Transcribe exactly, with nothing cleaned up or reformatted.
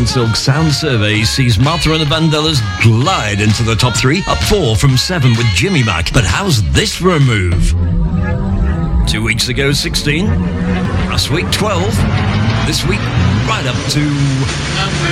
Silk Sound Survey sees Martha and the Vandellas glide into the top three, up four from seven with Jimmy Mack. But how's this for a move? Two weeks ago, sixteen. Last week, twelve. This week, right up to...